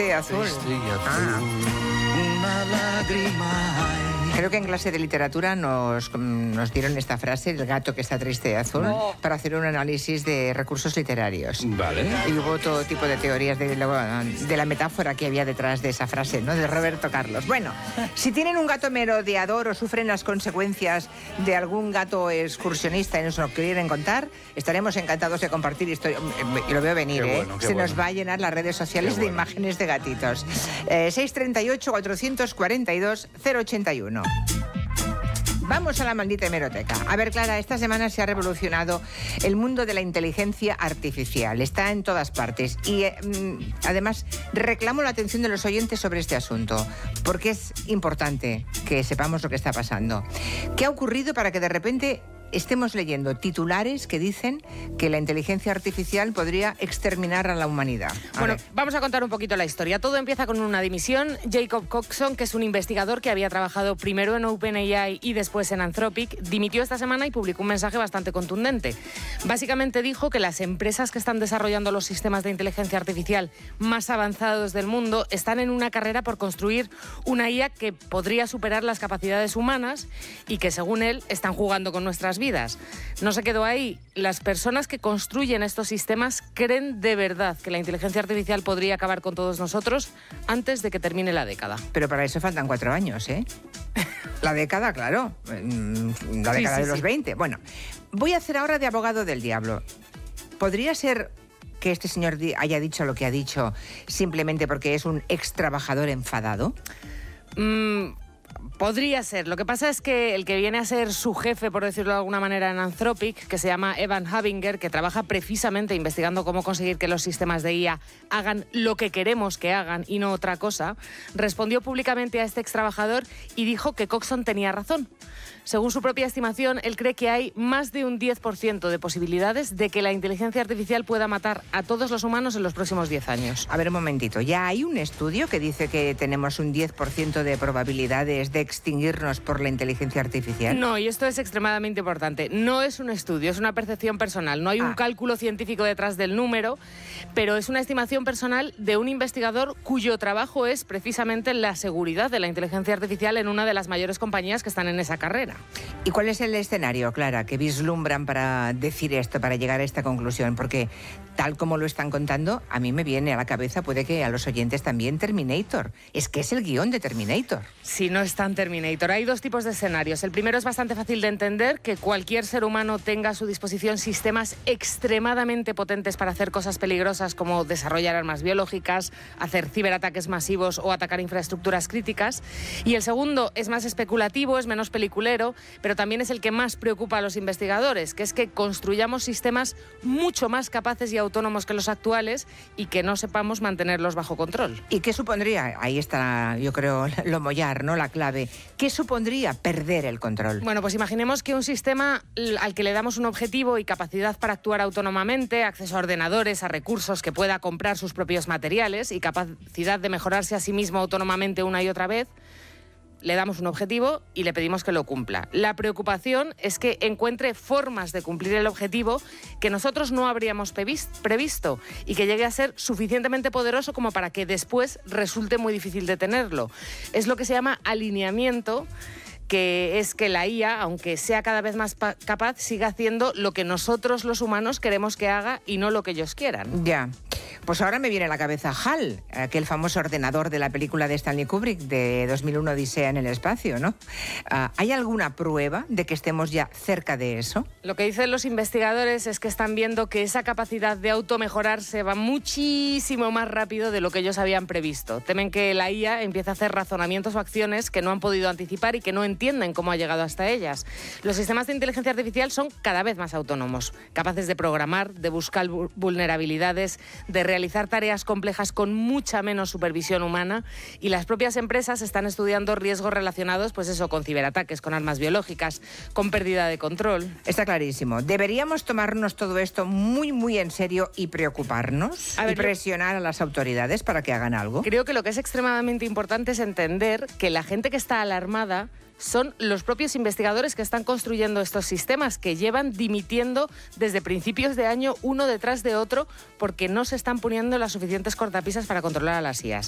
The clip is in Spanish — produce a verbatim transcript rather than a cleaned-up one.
triste azul. Triste y azul. Ah. Una lágrima hay. Creo que en clase de literatura nos, nos dieron esta frase, el gato que está triste y azul, Oh. para hacer un análisis de recursos literarios. Vale. Y hubo todo tipo de teorías de, la- de la metáfora que había detrás de esa frase, ¿no? De Roberto Carlos. Bueno, si tienen un gato merodeador o sufren las consecuencias de algún gato excursionista y nos lo quieren contar, estaremos encantados de compartir historias. Y lo veo venir, Qué ¿eh? bueno, qué Se nos bueno. va a llenar las redes sociales Qué de bueno. imágenes de gatitos. Eh, seis treinta y ocho, cuatrocientos cuarenta y dos, cero ochenta y uno. Vamos a la maldita hemeroteca. A ver, Clara, esta semana se ha revolucionado el mundo de la inteligencia artificial. Está en todas partes. Y eh, mm, además reclamo la atención de los oyentes sobre este asunto, porque es importante que sepamos lo que está pasando. ¿Qué ha ocurrido para que de repente estemos leyendo titulares que dicen que la inteligencia artificial podría exterminar a la humanidad? A Bueno, ver. vamos a contar un poquito la historia. Todo empieza con una dimisión. Jacob Coxon, que es un investigador que había trabajado primero en OpenAI y después en Anthropic, dimitió esta semana y publicó un mensaje bastante contundente. Básicamente dijo que las empresas que están desarrollando los sistemas de inteligencia artificial más avanzados del mundo están en una carrera por construir una I A que podría superar las capacidades humanas y que, según él, están jugando con nuestras vidas. No se quedó ahí. Las personas que construyen estos sistemas creen de verdad que la inteligencia artificial podría acabar con todos nosotros antes de que termine la década. Pero para eso faltan cuatro años, ¿eh? La década, claro. Mm, La Sí, década sí, de los sí. veinte. Bueno, voy a hacer ahora de abogado del diablo. ¿Podría ser que este señor di- haya dicho lo que ha dicho simplemente porque es un ex trabajador enfadado? Mm, podría ser. Lo que pasa es que el que viene a ser su jefe, por decirlo de alguna manera, en Anthropic, que se llama Evan Habinger, que trabaja precisamente investigando cómo conseguir que los sistemas de I A hagan lo que queremos que hagan y no otra cosa, respondió públicamente a este ex trabajador y dijo que Coxon tenía razón. Según su propia estimación, él cree que hay más de un diez por ciento de posibilidades de que la inteligencia artificial pueda matar a todos los humanos en los próximos diez años. A ver, un momentito. Ya hay un estudio que dice que tenemos un diez por ciento de probabilidades de extinguirnos por la inteligencia artificial. No, y esto es extremadamente importante. No es un estudio, es una percepción personal. No hay un Ah. cálculo científico detrás del número, pero es una estimación personal de un investigador cuyo trabajo es precisamente la seguridad de la inteligencia artificial en una de las mayores compañías que están en esa carrera. ¿Y cuál es el escenario, Clara, que vislumbran para decir esto, para llegar a esta conclusión? Porque tal como lo están contando, a mí me viene a la cabeza, puede que a los oyentes también, Terminator. Es que es el guión de Terminator. Si no es tan Terminator, hay dos tipos de escenarios. El primero es bastante fácil de entender, que cualquier ser humano tenga a su disposición sistemas extremadamente potentes para hacer cosas peligrosas como desarrollar armas biológicas, hacer ciberataques masivos o atacar infraestructuras críticas. Y el segundo es más especulativo, es menos peliculero, pero también es el que más preocupa a los investigadores, que es que construyamos sistemas mucho más capaces y autónomos que los actuales y que no sepamos mantenerlos bajo control. ¿Y qué supondría? Ahí está, yo creo, lo mollar, ¿no? La clave. ¿Qué supondría perder el control? Bueno, pues imaginemos que un sistema l- al que le damos un objetivo y capacidad para actuar autónomamente, acceso a ordenadores, a recursos, que pueda comprar sus propios materiales y capacidad de mejorarse a sí mismo autónomamente una y otra vez, le damos un objetivo y le pedimos que lo cumpla. La preocupación es que encuentre formas de cumplir el objetivo que nosotros no habríamos previs- previsto y que llegue a ser suficientemente poderoso como para que después resulte muy difícil detenerlo. Es lo que se llama alineamiento, que es que la I A, aunque sea cada vez más pa- capaz, siga haciendo lo que nosotros los humanos queremos que haga y no lo que ellos quieran. Ya. Pues ahora me viene a la cabeza HAL, aquel famoso ordenador de la película de Stanley Kubrick de dos mil uno Odisea en el espacio, ¿no? Ah, ¿hay alguna prueba de que estemos ya cerca de eso? Lo que dicen los investigadores es que están viendo que esa capacidad de automejorarse va muchísimo más rápido de lo que ellos habían previsto. Temen que la I A empiece a hacer razonamientos o acciones que no han podido anticipar y que no entienden cómo ha llegado hasta ellas. Los sistemas de inteligencia artificial son cada vez más autónomos, capaces de programar, de buscar vu- vulnerabilidades, de realizar tareas complejas con mucha menos supervisión humana, y las propias empresas están estudiando riesgos relacionados, pues eso, con ciberataques, con armas biológicas, con pérdida de control. Está clarísimo. Deberíamos tomarnos todo esto muy, muy en serio y preocuparnos A ver, y presionar a las autoridades para que hagan algo. Creo que lo que es extremadamente importante es entender que la gente que está alarmada son los propios investigadores que están construyendo estos sistemas, que llevan dimitiendo desde principios de año uno detrás de otro porque no se están poniendo las suficientes cortapisas para controlar a las I As.